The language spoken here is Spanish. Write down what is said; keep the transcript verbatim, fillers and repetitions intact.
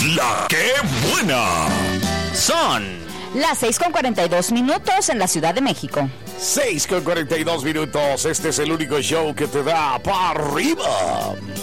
la que buena. Son las seis con cuarenta y dos minutos en la Ciudad de México. seis con cuarenta y dos minutos. Este es el único show que te da para arriba.